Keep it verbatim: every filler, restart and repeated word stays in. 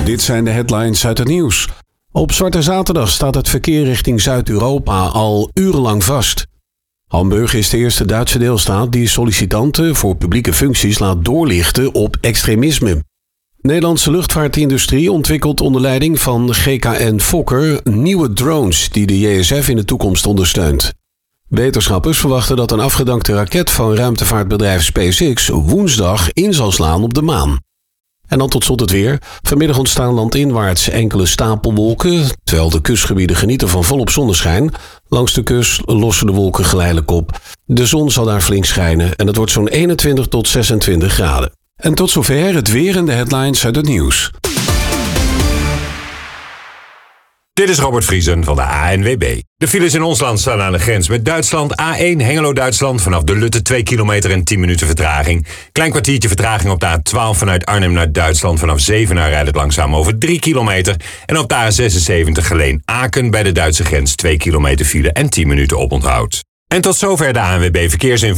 Dit zijn de headlines uit het nieuws. Op Zwarte Zaterdag staat het verkeer richting Zuid-Europa al urenlang vast. Hamburg is de eerste Duitse deelstaat die sollicitanten voor publieke functies laat doorlichten op extremisme. Nederlandse luchtvaartindustrie ontwikkelt onder leiding van G K N Fokker nieuwe drones die de J S F in de toekomst ondersteunt. Wetenschappers verwachten dat een afgedankte raket van ruimtevaartbedrijf SpaceX woensdag in zal slaan op de maan. En dan tot slot het weer. Vanmiddag ontstaan landinwaarts enkele stapelwolken, terwijl de kustgebieden genieten van volop zonneschijn. Langs de kust lossen de wolken geleidelijk op. De zon zal daar flink schijnen en het wordt zo'n eenentwintig tot zesentwintig graden. En tot zover het weer en de headlines uit het nieuws. Dit is Robert Vriesen van de A N W B. De files in ons land staan aan de grens met Duitsland. A één Hengelo-Duitsland vanaf de Lutte twee kilometer en tien minuten vertraging. Klein kwartiertje vertraging op de A twaalf vanuit Arnhem naar Duitsland. Vanaf Zevenaar rijdt het langzaam over drie kilometer. En op de A zesenzeventig Geleen-Aken bij de Duitse grens twee kilometer file en tien minuten oponthoud. En tot zover de A N W B Verkeersinformatie.